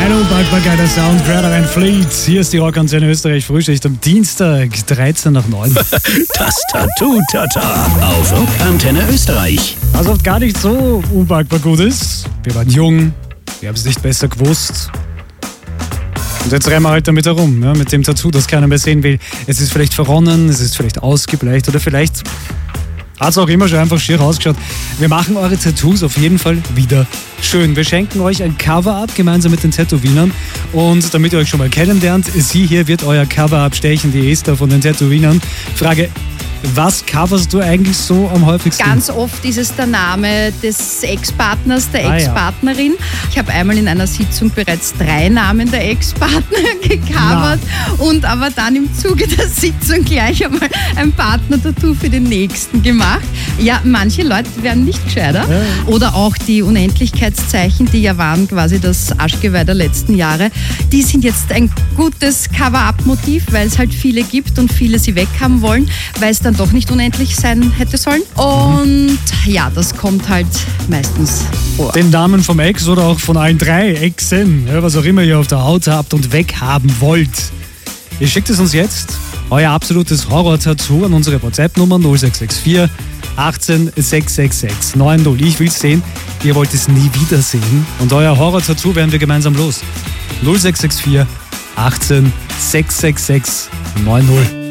Ein unpackbar geiler Sound, Greta Van Fleet. Hier ist die Rockantenne Österreich Frühschicht am Dienstag, 13 nach 9. Das Tattoo-Tata auf Rockantenne Österreich. Was oft gar nicht so unpackbar gut ist. Wir waren jung, wir haben es nicht besser gewusst. Und jetzt rennen wir halt damit herum, ja, mit dem Tattoo, das keiner mehr sehen will. Es ist vielleicht verronnen, es ist vielleicht ausgebleicht oder vielleicht hat es auch immer schon einfach schier ausgeschaut. Wir machen eure Tattoos auf jeden Fall wieder schön. Wir schenken euch ein Cover-Up gemeinsam mit den Tätowinern. Und damit ihr euch schon mal kennenlernt, sie hier wird euer Cover-Up stechen, die Esther von den Tätowinern. Frage: Was coverst du eigentlich so am häufigsten? Ganz oft ist es der Name des Ex-Partners, der Ex-Partnerin. Ja. Ich habe einmal in einer Sitzung bereits 3 Namen der Ex-Partner gecovert und aber dann im Zuge der Sitzung gleich einmal ein Partner-Tattoo für den nächsten gemacht. Ja, manche Leute werden nicht gescheiter. Ja. Oder auch die Unendlichkeitszeichen, die ja waren quasi das Arschgeweih der letzten Jahre. Die sind jetzt ein gutes Cover-Up-Motiv, weil es halt viele gibt und viele sie weghaben wollen, weil es dann doch nicht unendlich sein hätte sollen. Und ja, das kommt halt meistens vor. Den Namen vom Ex oder auch von allen 3 Exen, ja, was auch immer ihr auf der Haut habt und weghaben wollt. Ihr schickt es uns jetzt, euer absolutes Horror-Tattoo, an unsere WhatsApp-Nummer 0664 18 666 90. Ich will's sehen, ihr wollt es nie wiedersehen. Und euer Horror-Tattoo werden wir gemeinsam los. 0664 18 666 90.